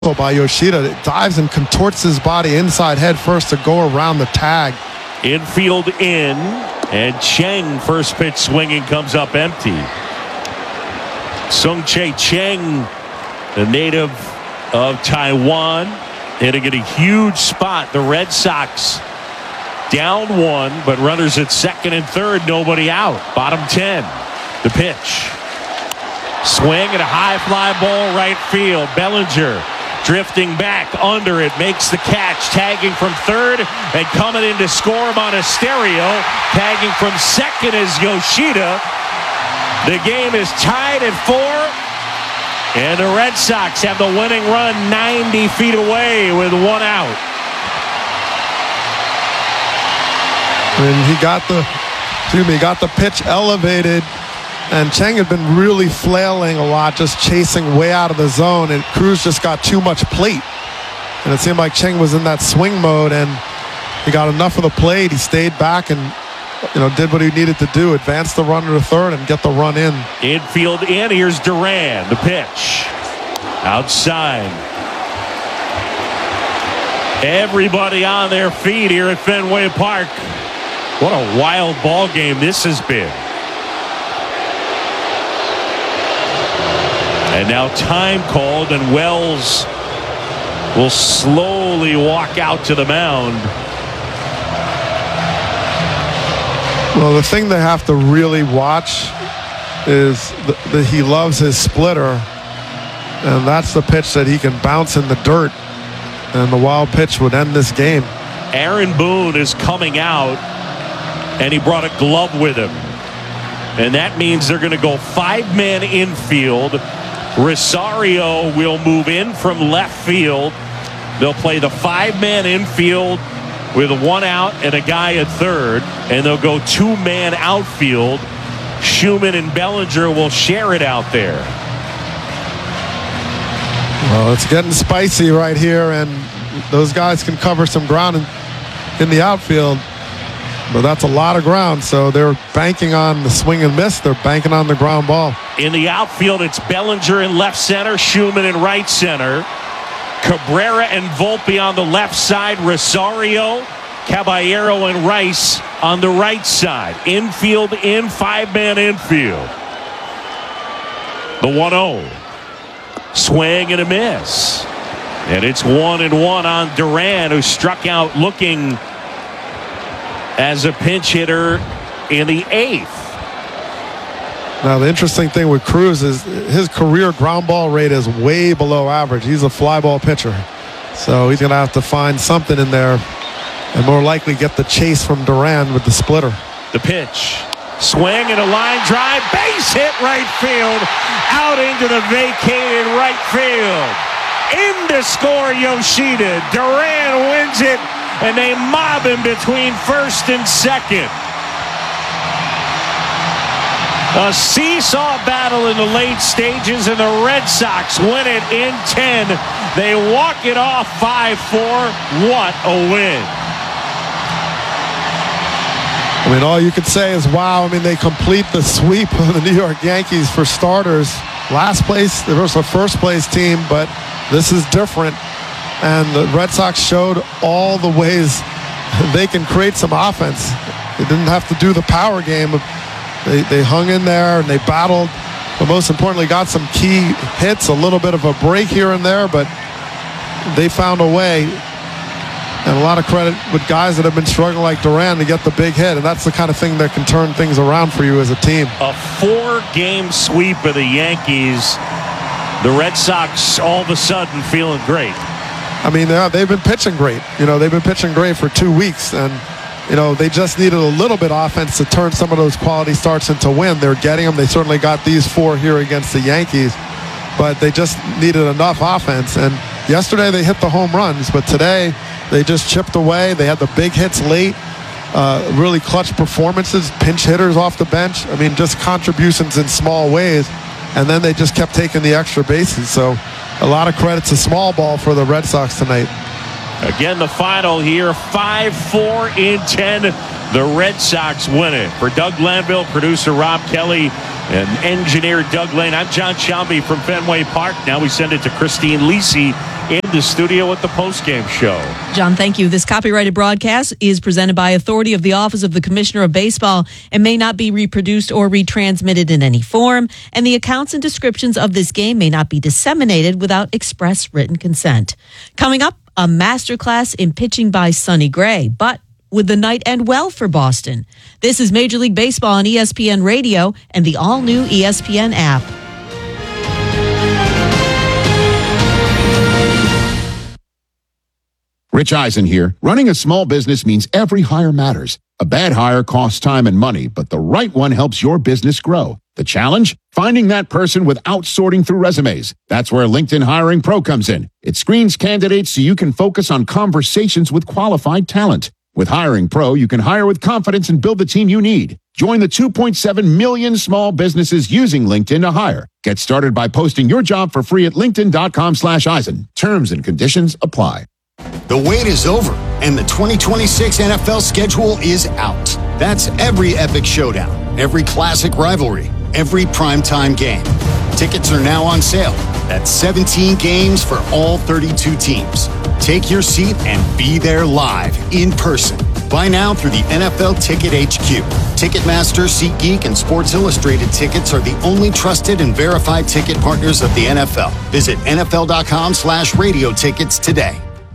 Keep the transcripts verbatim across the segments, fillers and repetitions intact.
by Yoshida. It dives and contorts his body inside head first to go around the tag. Infield in, and Cheng, first pitch swinging, comes up empty. Sung-Chae Cheng, the native of Taiwan, hitting at a huge spot. The Red Sox down one, but runners at second and third, nobody out. Bottom ten. The pitch. Swing and a high fly ball right field. Bellinger drifting back under it, makes the catch, tagging from third and coming in to score Monasterio. Tagging from second is Yoshida. The game is tied at four, and the Red Sox have the winning run ninety feet away with one out. And he got the, excuse me, got the pitch elevated. And Cheng had been really flailing a lot, just chasing way out of the zone, and Cruz just got too much plate. And it seemed like Cheng was in that swing mode, and he got enough of the plate. He stayed back and, you know, did what he needed to do, advance the runner to third and get the run in. Infield in, here's Duran, the pitch. Outside. Everybody on their feet here at Fenway Park. What a wild ball game this has been. And now time called, and Wells will slowly walk out to the mound. Well, the thing they have to really watch is that he loves his splitter, and that's the pitch that he can bounce in the dirt, and the wild pitch would end this game. Aaron Boone is coming out, and he brought a glove with him. And that means they're going to go five-man infield. Rosario will move in from left field. They'll play the five-man infield with one out and a guy at third, and they'll go two-man outfield. Schumann and Bellinger will share it out there. Well, it's getting spicy right here, and those guys can cover some ground in, in the outfield, but that's a lot of ground, so they're banking on the swing and miss. They're banking on the ground ball. In the outfield, it's Bellinger in left center, Schumann in right center, Cabrera and Volpe on the left side, Rosario, Caballero and Rice on the right side. Infield in, five-man infield. The one oh. Swing and a miss. And it's one and one on Duran, who struck out looking as a pinch hitter in the eighth. Now, the interesting thing with Cruz is his career ground ball rate is way below average. He's a fly ball pitcher. So he's going to have to find something in there and more likely get the chase from Duran with the splitter. The pitch. Swing and a line drive. Base hit right field. Out into the vacated right field. In to score Yoshida. Duran wins it, and they mob him between first and second. A seesaw battle in the late stages, and the Red Sox win it in ten. They walk it off five four. What a win. I mean, all you could say is, wow. I mean, they complete the sweep of the New York Yankees for starters. Last place, there was a first place team, but this is different. And the Red Sox showed all the ways they can create some offense. They didn't have to do the power game. They, they hung in there and they battled, but most importantly got some key hits, a little bit of a break here and there, but they found a way. And a lot of credit with guys that have been struggling like Duran to get the big hit, and that's the kind of thing that can turn things around for you as a team. A four-game sweep of the Yankees. The Red Sox all of a sudden feeling great. I mean, they've been pitching great. You know, they've been pitching great for two weeks, and you know, they just needed a little bit of offense to turn some of those quality starts into win. They're getting them. They certainly got these four here against the Yankees, but they just needed enough offense. And yesterday they hit the home runs, but today they just chipped away. They had the big hits late, uh, really clutch performances, pinch hitters off the bench. I mean, just contributions in small ways, and then they just kept taking the extra bases. So a lot of credit to small ball for the Red Sox tonight. Again, the final here, five four in ten. The Red Sox win it. For Doug Glanville, producer Rob Kelly, and engineer Doug Lane, I'm John Shelby from Fenway Park. Now we send it to Christine Lisi in the studio at the postgame show. John, thank you. This copyrighted broadcast is presented by authority of the Office of the Commissioner of Baseball and may not be reproduced or retransmitted in any form. And the accounts and descriptions of this game may not be disseminated without express written consent. Coming up, a masterclass in pitching by Sonny Gray. But would the night end well for Boston? This is Major League Baseball on E S P N Radio and the all-new E S P N app. Rich Eisen here. Running a small business means every hire matters. A bad hire costs time and money, but the right one helps your business grow. The challenge? Finding that person without sorting through resumes. That's where LinkedIn Hiring Pro comes in. It screens candidates so you can focus on conversations with qualified talent. With Hiring Pro, you can hire with confidence and build the team you need. Join the two point seven million small businesses using LinkedIn to hire. Get started by posting your job for free at linkedin.com slash Eisen. Terms and conditions apply. The wait is over, and the twenty twenty-six N F L schedule is out. That's every epic showdown, every classic rivalry, every primetime game. Tickets are now on sale. That's seventeen games for all thirty-two teams. Take your seat and be there live, in person. Buy now through the N F L Ticket H Q. Ticketmaster, SeatGeek, and Sports Illustrated tickets are the only trusted and verified ticket partners of the N F L. Visit nfl.com slash radio tickets today.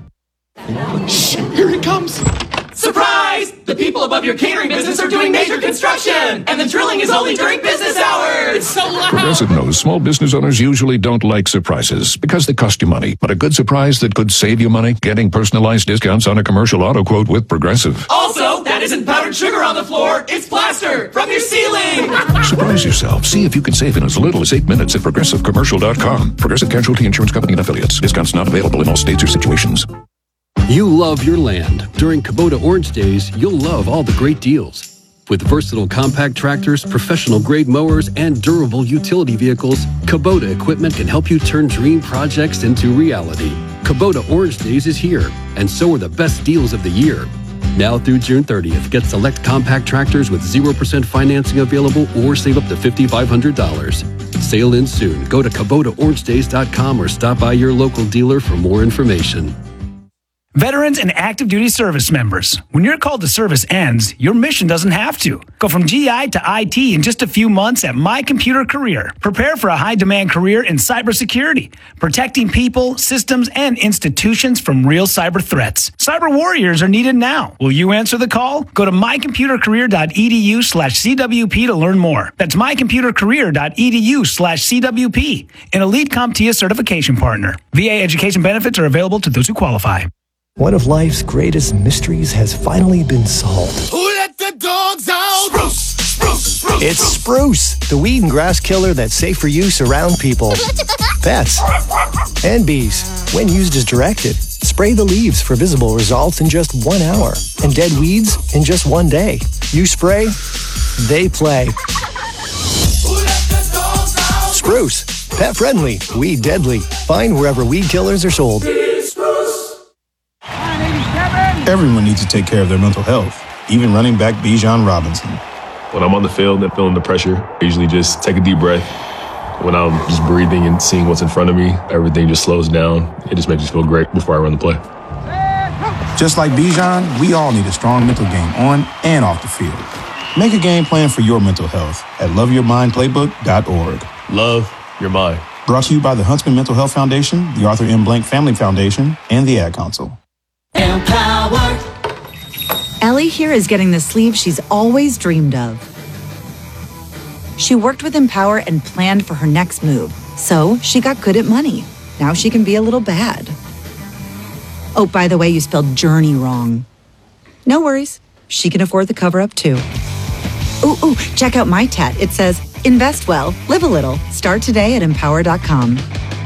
Shh, here it comes. Surprise! The people above your catering business are doing major construction, and the drilling is only during business hours. It's so loud. Progressive knows small business owners usually don't like surprises because they cost you money. But a good surprise that could save you money, getting personalized discounts on a commercial auto quote with Progressive. Also, that isn't powdered sugar on the floor. It's plaster from your ceiling. Surprise yourself. See if you can save in as little as eight minutes at progressive commercial dot com. Progressive Casualty Insurance Company and Affiliates. Discounts not available in all states or situations. You love your land. During Kubota Orange Days, you'll love all the great deals. With versatile compact tractors, professional-grade mowers, and durable utility vehicles, Kubota equipment can help you turn dream projects into reality. Kubota Orange Days is here, and so are the best deals of the year. Now through June thirtieth, get select compact tractors with zero percent financing available or save up to five thousand five hundred dollars. Sale ends soon. Go to Kubota Orange Days dot com or stop by your local dealer for more information. Veterans and active duty service members, when your call to service ends, your mission doesn't have to. Go from G I to I T in just a few months at My Computer Career. Prepare for a high-demand career in cybersecurity, protecting people, systems, and institutions from real cyber threats. Cyber warriors are needed now. Will you answer the call? Go to mycomputercareer.edu slash CWP to learn more. That's mycomputercareer.edu slash CWP, an Elite CompTIA certification partner. V A education benefits are available to those who qualify. One of life's greatest mysteries has finally been solved. Who let the dogs out? Spruce, spruce, spruce. It's Spruce, the weed and grass killer that's safe for use around people, pets, and bees. When used as directed, spray the leaves for visible results in just one hour and dead weeds in just one day. You spray, they play. Who let the dogs out? Spruce, pet friendly, weed deadly. Find wherever weed killers are sold. Everyone needs to take care of their mental health, even running back Bijan Robinson. When I'm on the field and feeling the pressure, I usually just take a deep breath. When I'm just breathing and seeing what's in front of me, everything just slows down. It just makes me feel great before I run the play. Just like Bijan, we all need a strong mental game on and off the field. Make a game plan for your mental health at love your mind playbook dot org. Love your mind. Brought to you by the Huntsman Mental Health Foundation, the Arthur M. Blank Family Foundation, and the Ad Council. Empowered. Ellie here is getting the sleeve she's always dreamed of. She worked with Empower and planned for her next move, so she got good at money. Now she can be a little bad. Oh, by the way, you spelled journey wrong. No worries. She can afford the cover-up too. Ooh, ooh, check out my tat. It says, invest well, live a little. Start today at empower dot com.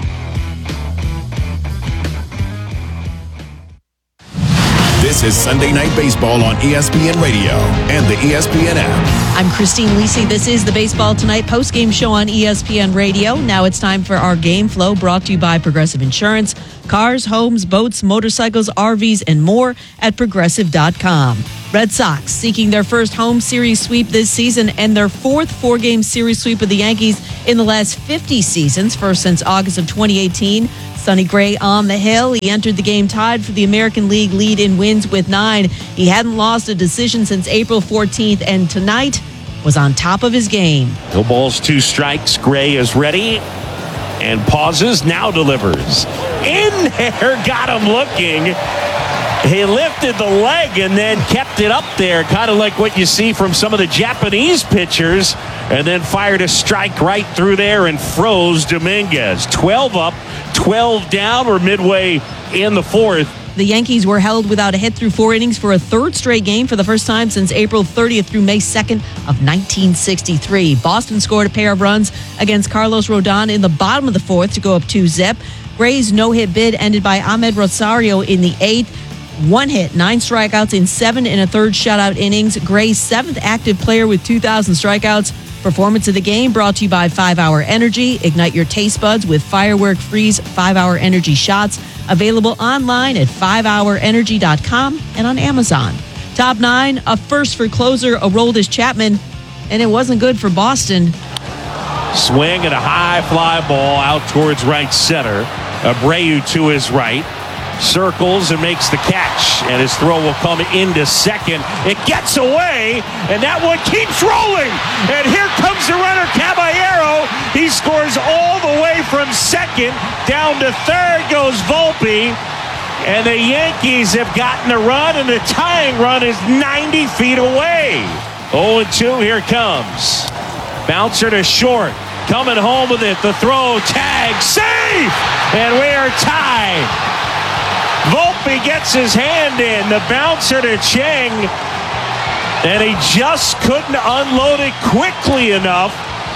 This is Sunday Night Baseball on E S P N Radio and the E S P N app. I'm Christine Lisi. This is the Baseball Tonight postgame show on E S P N Radio. Now it's time for our Game Flow, brought to you by Progressive Insurance. Cars, homes, boats, motorcycles, R Vs, and more at progressive dot com. Red Sox seeking their first home series sweep this season and their fourth four-game series sweep of the Yankees in the last fifty seasons, first since August of twenty eighteen. Sonny Gray on the hill. He entered the game tied for the American League lead in wins with nine. He hadn't lost a decision since April fourteenth, and tonight was on top of his game. No balls, two strikes. Gray is ready and pauses, now delivers. In there, got him looking. He lifted the leg and then kept it up there, kind of like what you see from some of the Japanese pitchers, and then fired a strike right through there and froze Dominguez. twelve up, twelve down. We're midway in the fourth. The Yankees were held without a hit through four innings for a third straight game for the first time since April thirtieth through May second of nineteen sixty-three. Boston scored a pair of runs against Carlos Rodon in the bottom of the fourth to go up two zip. Gray's no-hit bid ended by Ahmed Rosario in the eighth. One hit, nine strikeouts in seven and a third shutout innings. Gray's seventh active player with two thousand strikeouts. Performance of the game brought to you by five hour Energy. Ignite your taste buds with Firework Freeze five hour Energy shots. Available online at five hour energy dot com and on Amazon. Top nine, a first for closer Aroldis Chapman, and it wasn't good for Boston. Swing and a high fly ball out towards right center. Abreu to his right. Circles and makes the catch, and his throw will come into second. It gets away, and that one keeps rolling. And here comes the runner, Caballero. He scores all the way from second. Down to third goes Volpe. And the Yankees have gotten a run, and the tying run is ninety feet away. oh and two, here comes. Bouncer to short. Coming home with it. The throw, tag, safe! And we are tied. Volpe gets his hand in, the bouncer to Cheng, and he just couldn't unload it quickly enough.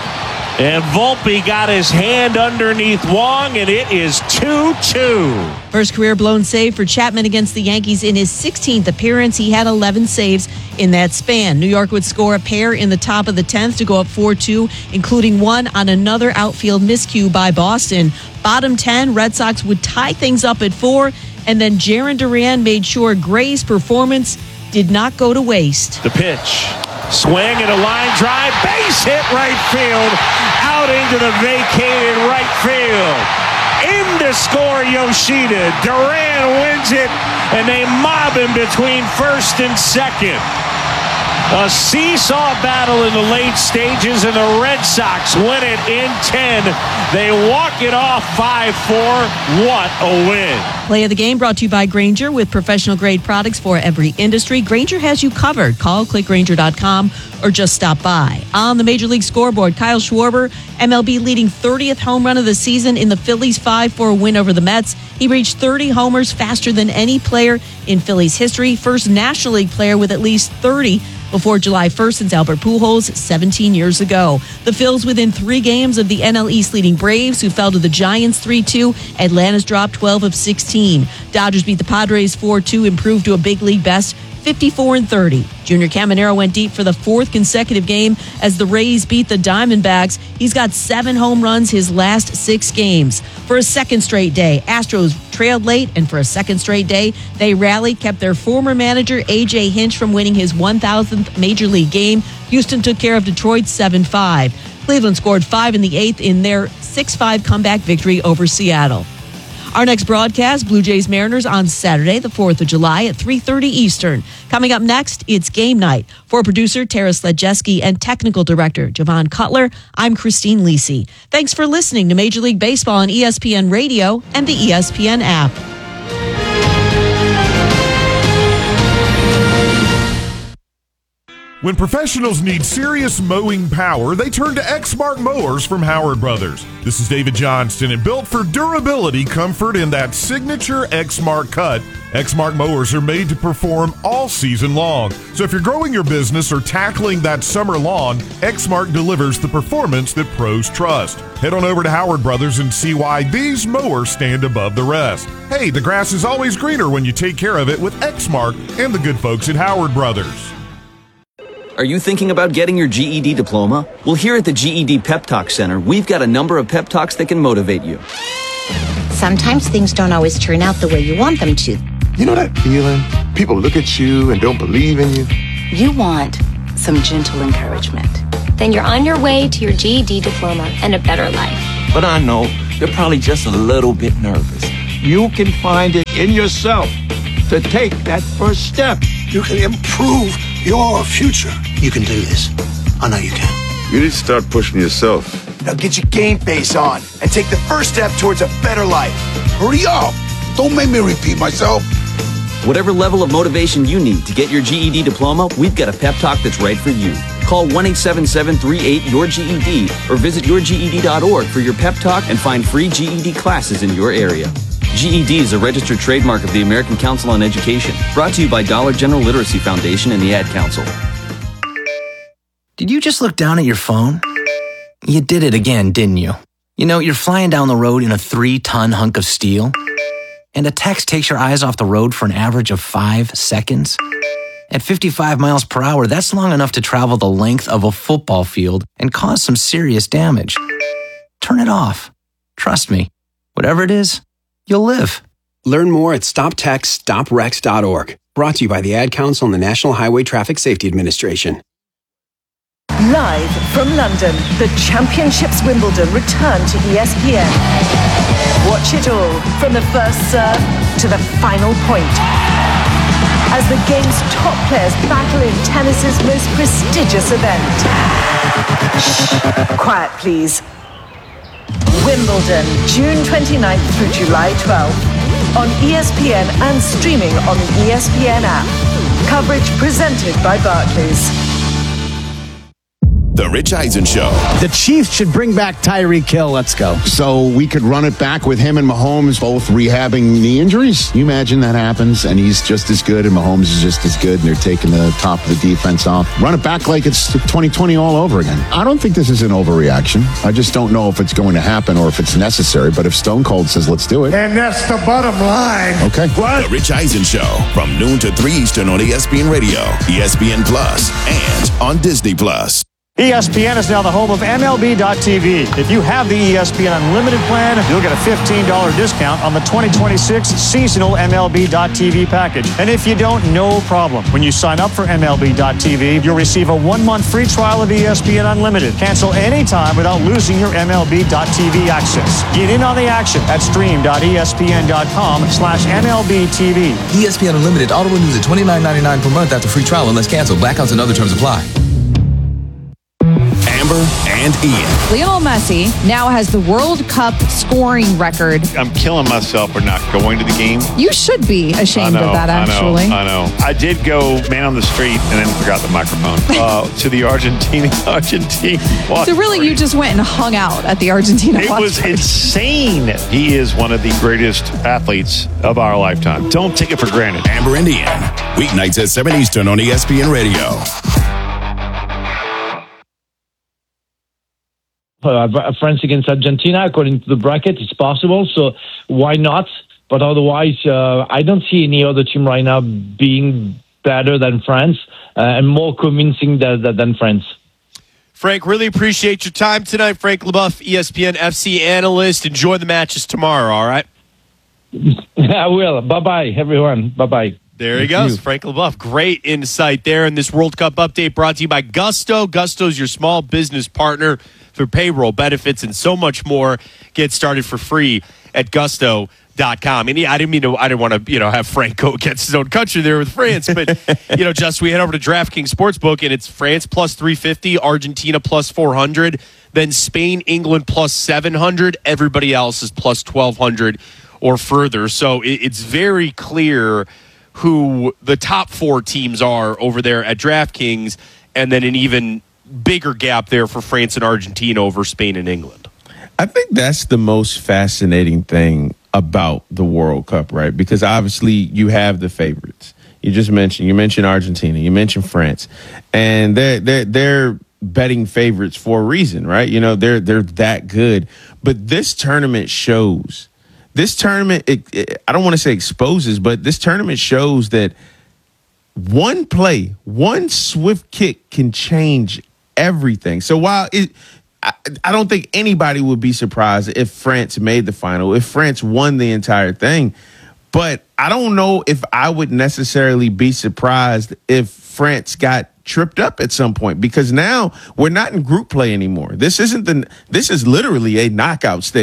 And Volpe got his hand underneath Wong, and it is two two. First career blown save for Chapman against the Yankees in his sixteenth appearance. He had eleven saves in that span. New York would score a pair in the top of the tenth to go up four two, including one on another outfield miscue by Boston. Bottom ten, Red Sox would tie things up at four. And then Jarren Duran made sure Gray's performance did not go to waste. The pitch. Swing and a line drive. Base hit right field. Out into the vacated right field. In to score Yoshida. Duran wins it, and they mob him between first and second. A seesaw battle in the late stages, and the Red Sox win it in ten. They walk it off five four. What a win. Play of the game brought to you by Grainger, with professional grade products for every industry. Grainger has you covered. Call click grainger dot com or just stop by. On the Major League scoreboard, Kyle Schwarber, M L B leading thirtieth home run of the season in the Phillies' five four win over the Mets. He reached thirty homers faster than any player in Phillies history. First National League player with at least thirty before July first since Albert Pujols seventeen years ago. The Phils within three games of the N L East leading Braves, who fell to the Giants three two. Atlanta's dropped twelve of sixteen. Dodgers beat the Padres four two, improved to a big league best fifty-four and thirty. Junior Caminero went deep for the fourth consecutive game as the Rays beat the Diamondbacks. He's got seven home runs his last six games. For a second straight day, Astros trailed late, and for a second straight day, they rallied, kept their former manager A J Hinch from winning his one thousandth Major League game. Houston took care of Detroit seven five. Cleveland scored five in the eighth in their six five comeback victory over Seattle. Our next broadcast, Blue Jays Mariners, on Saturday, the fourth of July at three thirty Eastern. Coming up next, it's game night. For producer Tara Sledjeski and technical director Javon Cutler, I'm Christine Lisi. Thanks for listening to Major League Baseball on E S P N Radio and the E S P N app. When professionals need serious mowing power, they turn to Exmark Mowers from Howard Brothers. This is David Johnston, and built for durability, comfort, and that signature Exmark cut, Exmark Mowers are made to perform all season long. So if you're growing your business or tackling that summer lawn, Exmark delivers the performance that pros trust. Head on over to Howard Brothers and see why these mowers stand above the rest. Hey, the grass is always greener when you take care of it with Exmark and the good folks at Howard Brothers. Are you thinking about getting your G E D diploma? Well, here at the G E D Pep Talk Center, we've got a number of pep talks that can motivate you. Sometimes things don't always turn out the way you want them to. You know that feeling? People look at you and don't believe in you. You want some gentle encouragement. Then you're on your way to your G E D diploma and a better life. But I know they're probably just a little bit nervous. You can find it in yourself to take that first step. You can improve your future. You can do this. I know you can. You need to start pushing yourself. Now get your game face on and take the first step towards a better life. Hurry up. Don't make me repeat myself. Whatever level of motivation you need to get your G E D diploma, we've got a pep talk that's right for you. Call one eight seven seven three eight your G E D or visit your G E D dot org for your pep talk and find free G E D classes in your area. G E D is a registered trademark of the American Council on Education, brought to you by Dollar General Literacy Foundation and the Ad Council. Did you just look down at your phone? You did it again, didn't you? You know, you're flying down the road in a three-ton hunk of steel, and a text takes your eyes off the road for an average of five seconds. At fifty-five miles per hour, that's long enough to travel the length of a football field and cause some serious damage. Turn it off. Trust me, whatever it is, you'll live. Learn more at stop text stop wrecks dot org. Brought to you by the Ad Council and the National Highway Traffic Safety Administration. Live from London, the Championships Wimbledon return to E S P N. Watch it all from the first serve to the final point, as the game's top players battle in tennis's most prestigious event. Shh, quiet please. Wimbledon, June twenty-ninth through July twelfth, on E S P N and streaming on the E S P N app. Coverage presented by Barclays. The Rich Eisen Show. The Chiefs should bring back Tyreek Hill. Let's go. So we could run it back with him and Mahomes both rehabbing knee injuries. You imagine that happens, and he's just as good, and Mahomes is just as good, and they're taking the top of the defense off. Run it back like it's twenty twenty all over again. I don't think this is an overreaction. I just don't know if it's going to happen or if it's necessary, but if Stone Cold says let's do it. And that's the bottom line. Okay. What? The Rich Eisen Show from noon to three Eastern on E S P N Radio, E S P N Plus, and on Disney Plus. E S P N is now the home of M L B dot T V. If you have the E S P N Unlimited plan, you'll get a fifteen dollars discount on the twenty twenty-six seasonal M L B dot T V package. And if you don't, no problem. When you sign up for M L B dot T V, you'll receive a one-month free trial of E S P N Unlimited. Cancel anytime without losing your M L B dot T V access. Get in on the action at stream dot E S P N dot com slash M L B T V. E S P N Unlimited auto renews at twenty-nine ninety-nine per month after free trial unless canceled. Blackouts and other terms apply. Amber and Ian. Lionel Messi now has the World Cup scoring record. I'm killing myself for not going to the game. You should be ashamed know, of that, actually. I know, I know. I did go man on the street and then forgot the microphone uh, to the Argentina Argentine watch So really, party. you just went and hung out at the Argentina It watch was party. insane. He is one of the greatest athletes of our lifetime. Don't take it for granted. Amber and Ian. Weeknights at seven Eastern on E S P N Radio. Uh, France against Argentina, according to the bracket, it's possible. So why not? But otherwise, uh, I don't see any other team right now being better than France uh, and more convincing than, than France. Frank, really appreciate your time tonight. Frank LaBeouf, E S P N F C analyst. Enjoy the matches tomorrow, all right? I will. Bye-bye, everyone. Bye-bye. There he goes, Frank LaBeouf. Great insight there in this World Cup update brought to you by Gusto. Gusto's your small business partner for payroll, benefits, and so much more. Get started for free at gusto dot com. And yeah, I didn't mean to, I didn't want to, you know, have Frank go against his own country there with France, but, you know, just we head over to DraftKings Sportsbook, and it's France plus three fifty, Argentina plus four hundred, then Spain, England plus seven hundred. Everybody else is plus twelve hundred or further. So it, it's very clear who the top four teams are over there at DraftKings, and then an even bigger gap there for France and Argentina over Spain and England. I think that's the most fascinating thing about the World Cup, right? Because obviously you have the favorites. You just mentioned, you mentioned Argentina, you mentioned France, and they're, they're, they're betting favorites for a reason, right? You know, they're, they're that good. But this tournament shows, this tournament, it, it, I don't want to say exposes, but this tournament shows that one play, one swift kick can change everything. So while it, I, I don't think anybody would be surprised if France made the final, if France won the entire thing. But I don't know if I would necessarily be surprised if France got tripped up at some point, because now we're not in group play anymore. This isn't the, this is literally a knockout stage.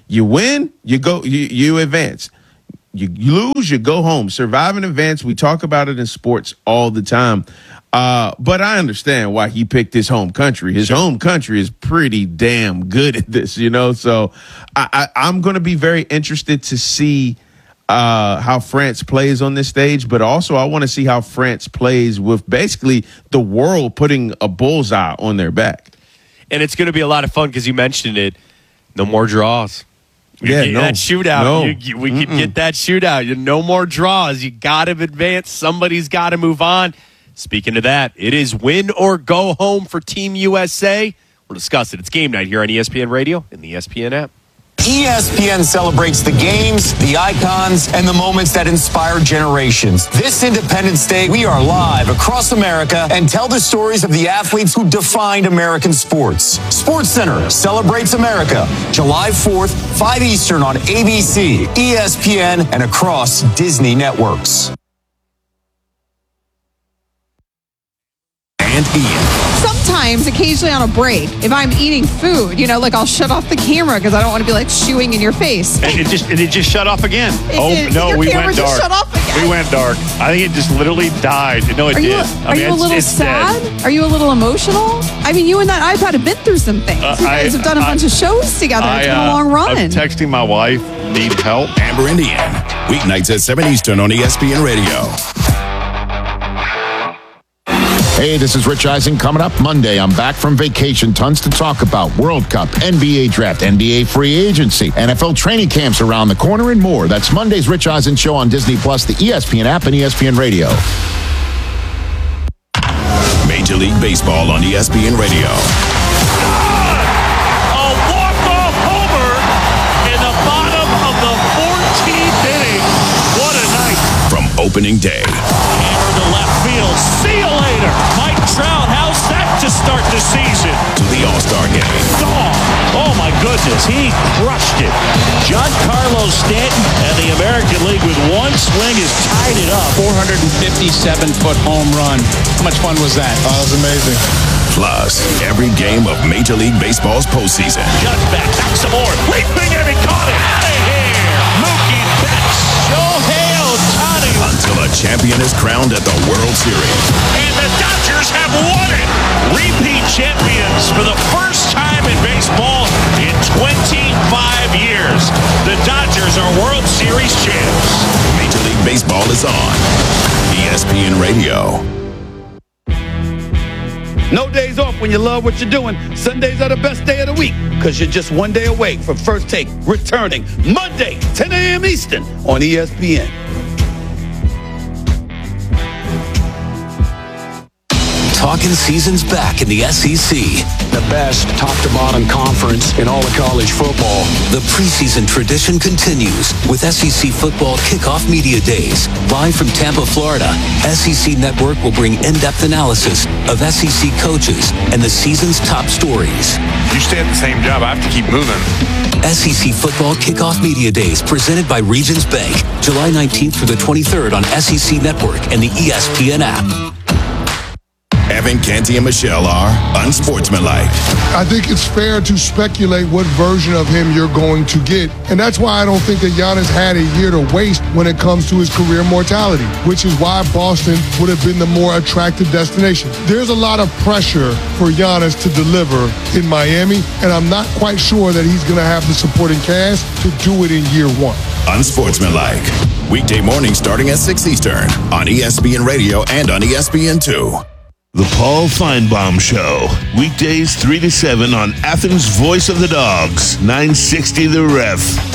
You win, you go, you, you advance. You, you lose, you go home. Survive and advance. We talk about it in sports all the time. Uh, but I understand why he picked his home country. His home country is pretty damn good at this, you know. So I, I, I'm going to be very interested to see uh, how France plays on this stage. But also I want to see how France plays with basically the world putting a bullseye on their back. And it's going to be a lot of fun because you mentioned it. No more draws. You yeah, get no, that shootout. No. You, you, we Mm-mm. can get that shootout. You, no more draws. You got to advance. Somebody's got to move on. Speaking of that, it is win or go home for Team U S A. We'll discuss it. It's game night here on E S P N Radio and the E S P N app. E S P N celebrates the games, the icons, and the moments that inspire generations. This Independence Day, we are live across America and tell the stories of the athletes who defined American sports. SportsCenter celebrates America, July fourth, five Eastern on A B C, E S P N, and across Disney networks. And Ian. Sometimes, occasionally on a break, if I'm eating food, you know, like I'll shut off the camera because I don't want to be like chewing in your face. And it just and it just shut off again. It oh did. no, Your we camera went just dark. shut off again. We went dark. I think it just literally died. No, it Are did. you, I are mean, you a it's, little it's sad? dead. Are you a little emotional? I mean, you and that iPad have been through some things. Uh, you guys I, have done a I, bunch of shows together. I, It's been uh, a long run. I'm texting my wife, need help. Amber and Ian, weeknights at seven Eastern on E S P N Radio. Hey, this is Rich Eisen. Coming up Monday, I'm back from vacation. Tons to talk about. World Cup, N B A draft, N B A free agency, N F L training camps around the corner, and more. That's Monday's Rich Eisen Show on Disney Plus, the E S P N app, and E S P N Radio. Major League Baseball on E S P N Radio. A walk-off homer in the bottom of the fourteenth inning. What a night. From opening day. Hammer to left field. See you later. Mike Trout, how's that to start the season? To the All-Star game. Oh, oh my goodness, he crushed it. Giancarlo Stanton and the American League with one swing has tied it up. four hundred fifty-seven foot home run. How much fun was that? Oh, it was amazing. Plus, every game of Major League Baseball's postseason. Just back, back some more. Leaping and he caught it. Out of here. Mookie Betts. Shohei Ohtani. Until a champion is crowned at the World Series. And the Dodgers have won it. Repeat champions for the first time in baseball in twenty-five years. The Dodgers are World Series champs. Major League Baseball is on E S P N Radio. No days off when you love what you're doing. Sundays are the best day of the week because you're just one day away from First Take returning Monday, ten a.m. Eastern on E S P N. Talking season's back in the S E C. The best top-to-bottom conference in all of college football. The preseason tradition continues with S E C Football Kickoff Media Days. Live from Tampa, Florida, S E C Network will bring in-depth analysis of S E C coaches and the season's top stories. You stay at the same job, I have to keep moving. S E C Football Kickoff Media Days presented by Regions Bank. July nineteenth through the twenty-third on S E C Network and the E S P N app. Evan, Canty, and Michelle are unsportsmanlike. I think it's fair to speculate what version of him you're going to get. And that's why I don't think that Giannis had a year to waste when it comes to his career mortality, which is why Boston would have been the more attractive destination. There's a lot of pressure for Giannis to deliver in Miami, and I'm not quite sure that he's going to have the supporting cast to do it in year one. Unsportsmanlike. Weekday morning starting at six Eastern on E S P N Radio and on E S P N two. The Paul Feinbaum Show, weekdays three to seven on Athens' Voice of the Dogs, nine sixty The Ref.